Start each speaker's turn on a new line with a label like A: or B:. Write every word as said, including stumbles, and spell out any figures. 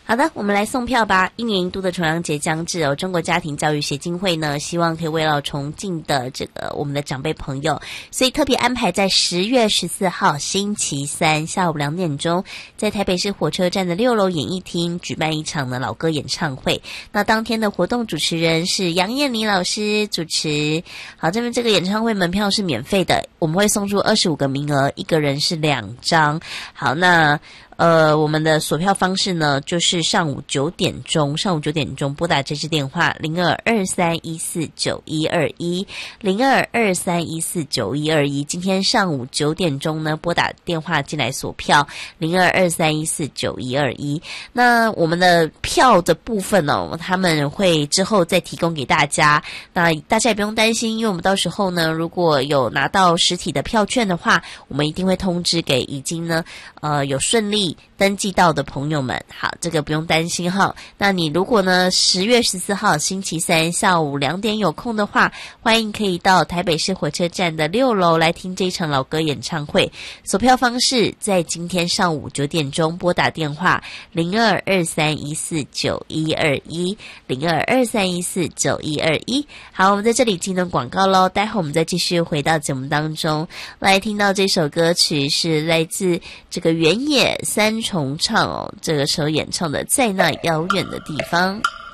A: 好的，我们来送票吧。一年一度的重阳节将至哦，中国家庭教育协进会呢，希望可以为了重敬的这个我们的长辈朋友，所以特别安排在十月十四号星期三下午两点钟，在台北市火车站的六楼演艺厅举办一场呢老歌演唱会。那当天的活动主持人是杨燕妮老师主持。好，这边这个演唱会门票是免费的，我们会送出二十五个名额，一个人是两张。好，那呃，我们的锁票方式呢，就是上午九点钟，上午九点钟拨打这支电话零二二三一四九一二一零二二三一四九一二一。今天上午九点钟呢，拨打电话进来锁票零二二三一四九一二一。那我们的票的部分哦，他们会之后再提供给大家。那大家也不用担心，因为我们到时候呢，如果有拿到实体的票券的话，我们一定会通知给已经呢，呃，有顺利登记到的朋友们。好，这个不用担心哈。那你如果呢十月十四号星期三下午两点有空的话，欢迎可以到台北市火车站的六楼来听这一场老歌演唱会。锁票方式在今天上午九点钟拨打电话零二二三一四九一二一零二二三一四九一二一。好，我们在这里进入广告咯，待会我们再继续回到节目当中来听到这首歌曲，是来自这个原野三重唱哦，这个时候演唱的在那遥远的地方。